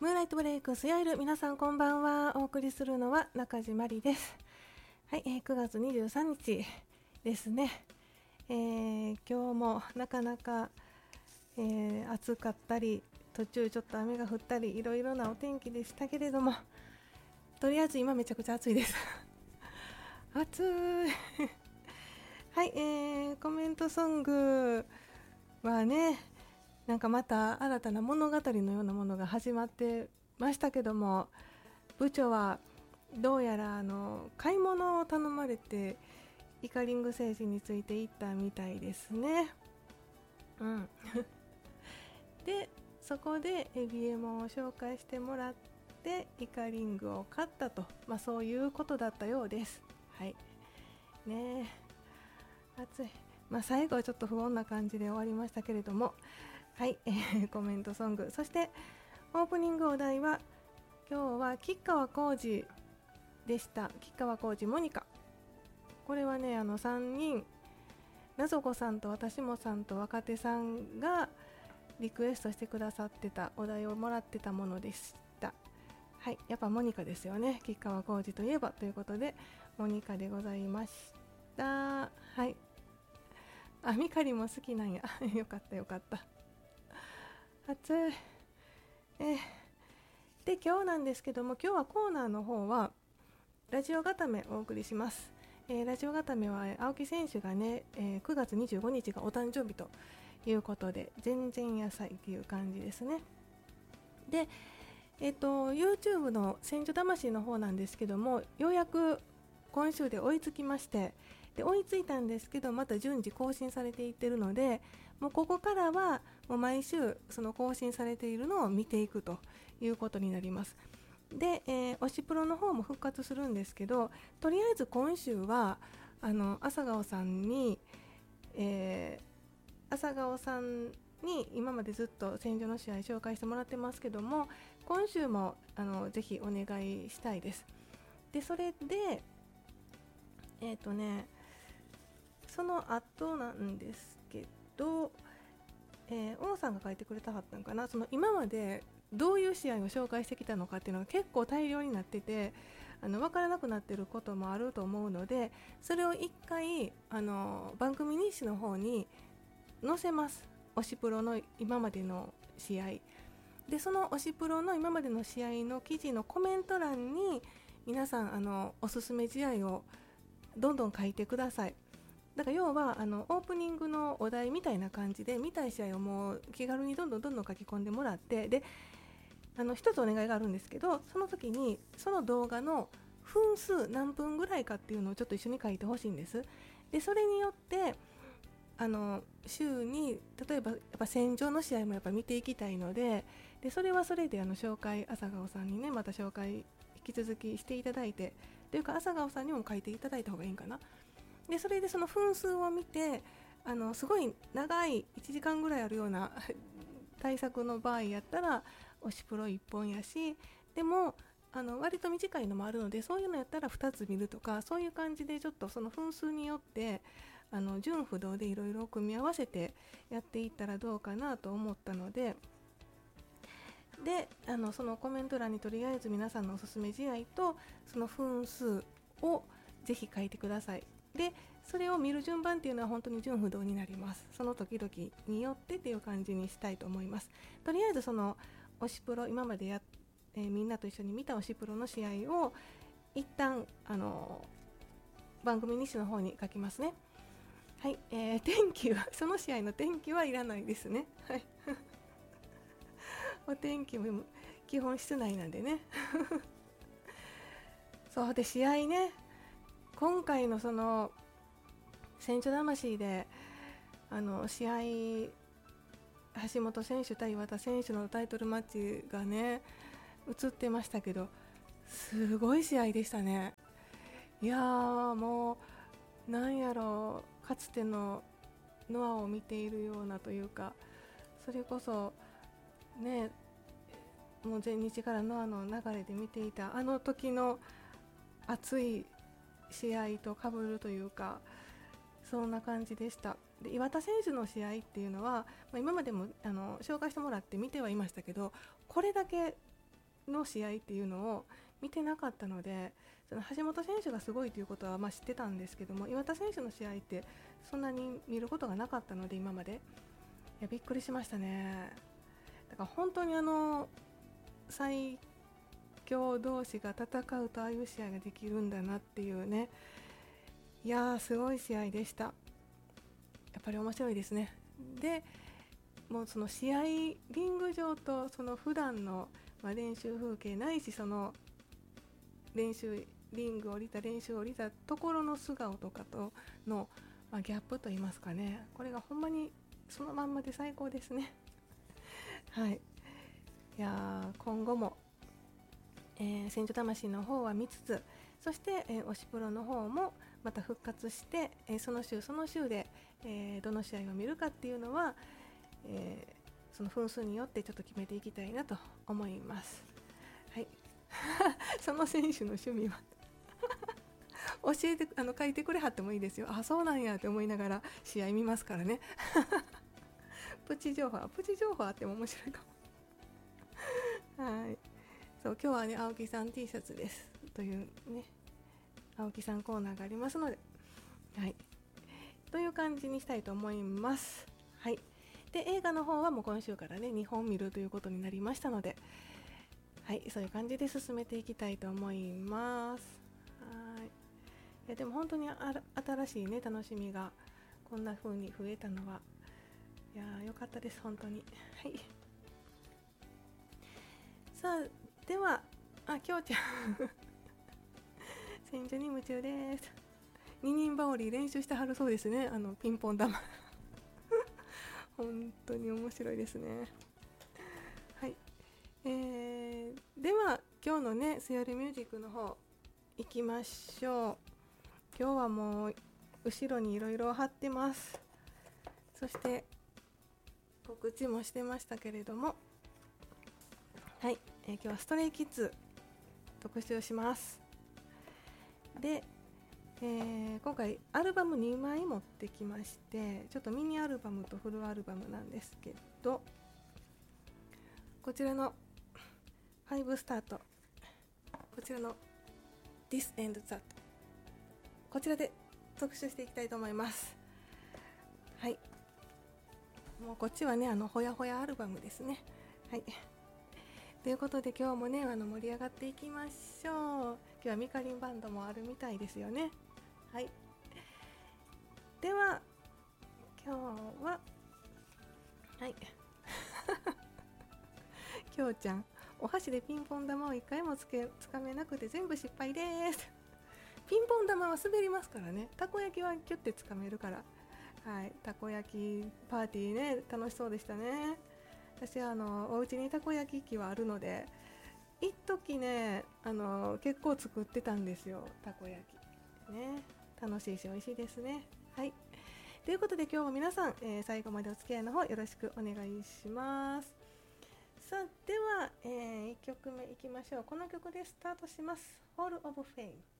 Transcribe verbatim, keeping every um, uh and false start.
ムーンライトブレイクスヤイル、皆さんこんばんは。お送りするのは中地まりです。はい、えー、くがつにじゅうさんにちですね。えー、今日もなかなか、えー、暑かったり、途中ちょっと雨が降ったり、いろいろなお天気でしたけれども、とりあえず今めちゃくちゃ暑いです暑いはい、えー、コメントソングはね、なんかまた新たな物語のようなものが始まってましたけども、部長はどうやらあの買い物を頼まれてイカリング星人について行ったみたいですね。うんでそこでエビエモンを紹介してもらってイカリングを買ったと、まあ、そういうことだったようです。はいねえ、暑い。まあ、最後はちょっと不穏な感じで終わりましたけれども、はい、えー、コメントソング、そしてオープニングお題は今日は吉川晃司でした。吉川晃司モニカ、これはね、あのさんにん、なぞこさんと私もさんと若手さんがリクエストしてくださってたお題をもらってたものでした。はい、やっぱモニカですよね、吉川晃司といえばということでモニカでございました。はい、あ、ミカリも好きなんやよかったよかった。暑い。えー、で今日なんですけども、今日はコーナーの方はラジオ固めお送りします。えー、ラジオ固めは青木選手がね、えー、くがつにじゅうごにちがお誕生日ということで、全然野菜っていう感じですね。で、えーと、YouTube の千住魂の方なんですけども、ようやく今週で追いつきまして、で追いついたんですけど、また順次更新されていってるので、もうここからはもう毎週その更新されているのを見ていくということになります。で、えー、推しプロの方も復活するんですけど、とりあえず今週はあの朝顔さんに、えー、朝顔さんに今までずっと戦場の試合紹介してもらってますけども、今週もあのぜひお願いしたいです。でそれでえっ、ー、とねその後なんですけど、えー、王さんが書いてくれたかったのかな、その今までどういう試合を紹介してきたのかっていうのが結構大量になってて、あの分からなくなってることもあると思うので、それを一回あの番組日誌の方に載せます。推しプロの今までの試合で、その推しプロの今までの試合の記事のコメント欄に皆さんあのおすすめ試合をどんどん書いてください。だから要はあのオープニングのお題みたいな感じで、見たい試合をもう気軽にどんどんどんどん書き込んでもらって、であの一つお願いがあるんですけど、その時にその動画の分数何分ぐらいかっていうのをちょっと一緒に書いてほしいんです。でそれによってあの週に例えばやっぱ戦場の試合もやっぱ見ていきたいので、でそれはそれであの紹介、朝顔さんにねまた紹介引き続きしていただいて、というか朝顔さんにも書いていただいた方がいいんかな。でそれでその分数を見て、あのすごい長いいちじかんぐらいあるような対策の場合やったら推しプロいっぽんやし、でもあの割と短いのもあるので、そういうのやったらふたつ見るとか、そういう感じでちょっとその分数によってあの順不同でいろいろ組み合わせてやっていったらどうかなと思ったので、であのそのコメント欄にとりあえず皆さんのおすすめ試合とその分数をぜひ書いてください。でそれを見る順番っていうのは本当に順不同になります。その時々によってっていう感じにしたいと思います。とりあえずその推しプロ、今までや、えー、みんなと一緒に見た推しプロの試合を一旦あの番組日誌の方に書きますね。はい、えー、天気はその試合の天気はいらないですね。はいお天気も基本室内なんでねそうで試合ね、今回のその戦場魂であの試合、橋本選手対岩田選手のタイトルマッチがね映ってましたけど、すごい試合でしたね。いやーもうなんやろう、かつてのノアを見ているようなというか、それこそねもう前日からノアの流れで見ていたあの時の熱い試合と被るというか、そんな感じでした。で岩田選手の試合っていうのは、まあ、今までもあの紹介してもらって見てはいましたけど、これだけの試合っていうのを見てなかったので、その橋本選手がすごいということはまあ知ってたんですけども、岩田選手の試合ってそんなに見ることがなかったので今まで、いやびっくりしましたね。だから本当にあの最強同士が戦うとああいう試合ができるんだなっていうね、いやーすごい試合でした。やっぱり面白いですね。でもうその試合リング上とその普段のまあ練習風景ないし、その練習リングを降りた練習を降りたところの素顔とかとの、まあ、ギャップといいますかね、これがほんまにそのまんまで最高ですね。はい、いや今後も、えー、戦場魂の方は見つつ、そして、えー、推しプロの方もまた復活して、えー、その週その週で、えー、どの試合を見るかっていうのは、えー、その分数によってちょっと決めていきたいなと思います。はいその選手の趣味は教えて、あの書いてくれはってもいいですよ。あ、そうなんやって思いながら試合見ますからねプチ情報プチ情報あっても面白いかもはい、そう今日はね青木さん T シャツですというね青木さんコーナーがありますので、はいという感じにしたいと思います。はい、で映画の方はもう今週からねにほん見るということになりましたので、はいそういう感じで進めていきたいと思います。はい、いやでも本当にあら新しいね楽しみがこんな風に増えたのはいやーよかったです本当に。はい、さあではあきょうちゃん戦場に夢中です。二人羽織練習してはるそうですね、あのピンポン玉本当に面白いですね。はい、えー、では今日のねスヤルミュージックの方行きましょう。今日はもう後ろにいろいろ貼ってます。そして告知もしてましたけれども、はい、えー、今日はストレイキッズ特集します。で、えー、今回アルバムにまい持ってきまして、ちょっとミニアルバムとフルアルバムなんですけど、こちらのファイブスタート、こちらの This and That、 こちらで特集していきたいと思います。はい、もうこっちはねあのほやほやアルバムですね。はいということで今日もねあの盛り上がっていきましょう。今日はミカリンバンドもあるみたいですよね。はい、では今日ははいきょうちゃんお箸でピンポン玉をいっかいもつけつかめなくて全部失敗ですピンポン玉は滑りますからね。たこ焼きはキュッてつかめるから。はい、たこ焼きパーティーね楽しそうでしたね。私はあのお家にたこ焼き器はあるので一時ねあの結構作ってたんですよ、たこ焼きね。楽しいし美味しいですね。はいということで今日も皆さん、えー、最後までお付き合いの方よろしくお願いします。さあでは、えー、いっきょくめいきましょう。この曲でスタートします。 Hall of Fame。